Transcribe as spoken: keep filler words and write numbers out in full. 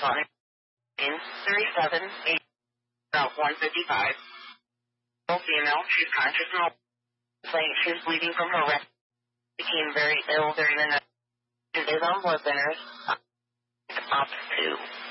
on it. In thirty-seven, eight, about one fifty-five. Female, she's conscious and saying she's bleeding from her rectum. Became very ill during the night. She is on blood thinners. Up to.